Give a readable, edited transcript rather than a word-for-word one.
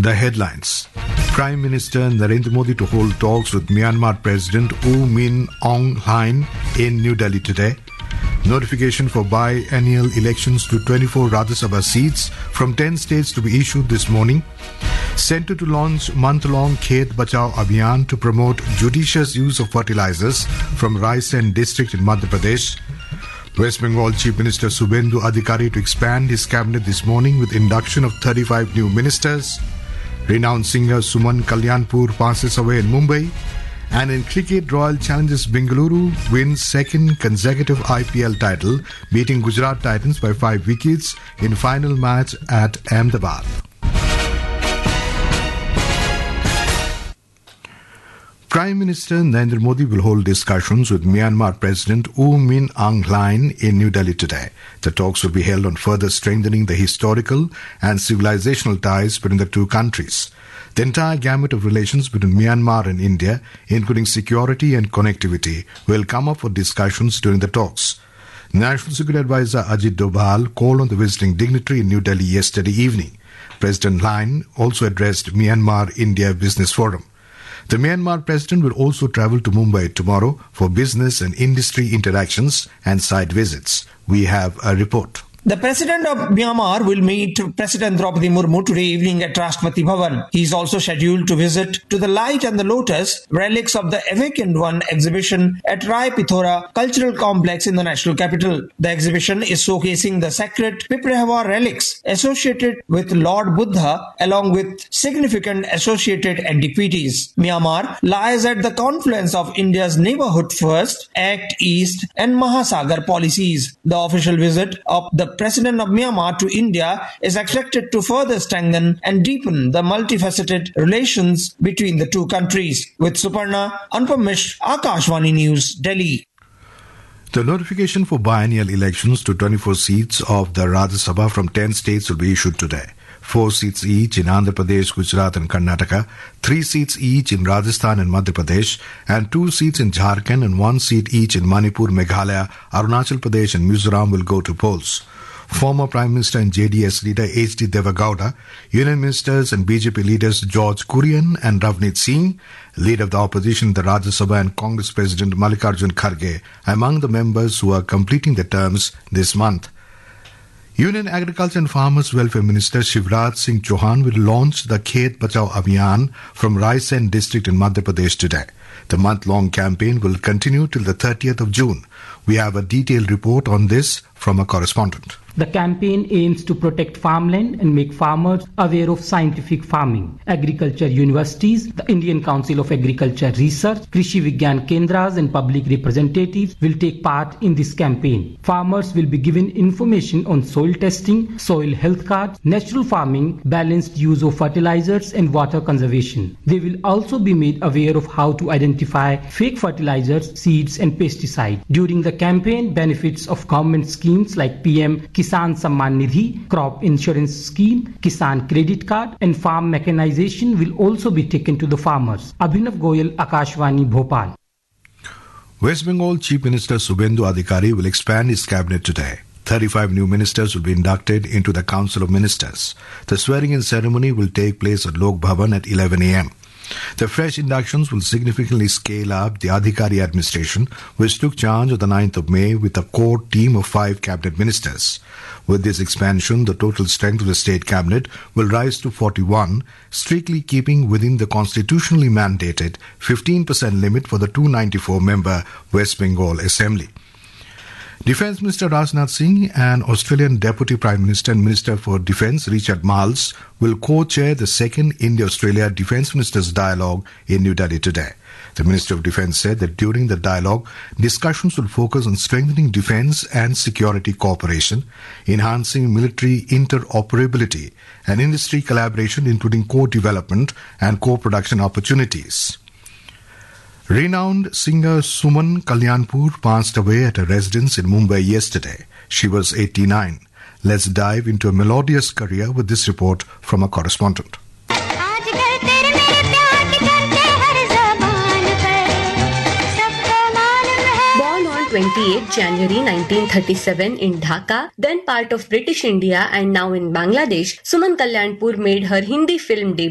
The headlines. Prime Minister Narendra Modi to hold talks with Myanmar President U Min Aung Hlaing in New Delhi today. Notification for biennial elections to 24 Rajya Sabha seats from 10 states to be issued this morning. Centre to launch month-long Khet Bachao Abhiyan to promote judicious use of fertilizers from Raisen district in Madhya Pradesh. West Bengal Chief Minister Subhendu Adhikari to expand his cabinet this morning with induction of 35 new ministers. Renowned singer Suman Kalyanpur passes away in Mumbai. And in cricket, Royal Challengers Bengaluru wins second consecutive IPL title, beating Gujarat Titans by 5 wickets in final match at Ahmedabad. Prime Minister Narendra Modi will hold discussions with Myanmar President U Min Aung Hlaing in New Delhi today. The talks will be held on further strengthening the historical and civilizational ties between the two countries. The entire gamut of relations between Myanmar and India, including security and connectivity, will come up for discussions during the talks. National Security Advisor Ajit Doval called on the visiting dignitary in New Delhi yesterday evening. President Hlaing also addressed Myanmar-India Business Forum. The Myanmar president will also travel to Mumbai tomorrow for business and industry interactions and site visits. We have a report. The President of Myanmar will meet President Draupadi Murmu today evening at Rashtrapati Bhavan. He is also scheduled to visit to the Light and the Lotus, relics of the Awakened One exhibition at Rai Pithora Cultural Complex in the national capital. The exhibition is showcasing the sacred Piprahava relics associated with Lord Buddha along with significant associated antiquities. Myanmar lies at the confluence of India's Neighbourhood First, Act East and Mahasagar policies. The official visit of the President of Myanmar to India is expected to further strengthen and deepen the multifaceted relations between the two countries. With Suparna, Anupam Mishra, Akashvani News, Delhi. The notification for biennial elections to 24 seats of the Rajya Sabha from 10 states will be issued today. 4 seats each in Andhra Pradesh, Gujarat and Karnataka, 3 seats each in Rajasthan and Madhya Pradesh, and 2 seats in Jharkhand and 1 seat each in Manipur, Meghalaya, Arunachal Pradesh and Mizoram will go to polls. Former Prime Minister and JDS leader H.D. Devagowda, Union Ministers and BJP leaders George Kurian and Ravneet Singh, leader of the opposition in the Rajya Sabha and Congress President Mallikarjun Kharge, among the members who are completing their terms this month. Union Agriculture and Farmers Welfare Minister Shivraj Singh Chauhan will launch the Khet Bachao Abhiyan from Raisen district in Madhya Pradesh today. The month-long campaign will continue till the 30th of June. We have a detailed report on this from a correspondent. The campaign aims to protect farmland and make farmers aware of scientific farming. Agriculture universities, the Indian Council of Agriculture Research, Krishi Vigyan Kendras and public representatives will take part in this campaign. Farmers will be given information on soil testing, soil health cards, natural farming, balanced use of fertilizers and water conservation. They will also be made aware of how to identify fake fertilizers, seeds and pesticides. During the campaign, benefits of government schemes like PM Kisan Samman Nidhi, Crop Insurance Scheme, Kisan Credit Card and farm mechanization will also be taken to the farmers. Abhinav Goyal, Akashvani, Bhopal. West Bengal Chief Minister Subhendu Adhikari will expand his cabinet today. 35 new ministers will be inducted into the Council of Ministers. The swearing-in ceremony will take place at Lok Bhavan at 11 a.m. The fresh inductions will significantly scale up the Adhikari administration, which took charge on the 9th of May with a core team of 5 cabinet ministers. With this expansion, the total strength of the state cabinet will rise to 41, strictly keeping within the constitutionally mandated 15% limit for the 294-member West Bengal Assembly. Defence Minister Rajnath Singh and Australian Deputy Prime Minister and Minister for Defence Richard Marles will co-chair the second India-Australia Defence Ministers Dialogue in New Delhi today. The Minister of Defence said that during the dialogue, discussions will focus on strengthening defence and security cooperation, enhancing military interoperability and industry collaboration, including co-development and co-production opportunities. Renowned singer Suman Kalyanpur passed away at her residence in Mumbai yesterday. She was 89. Let's dive into a melodious career with this report from a correspondent. Born on 28 January 1937 in Dhaka, then part of British India and now in Bangladesh, Suman Kalyanpur made her Hindi film debut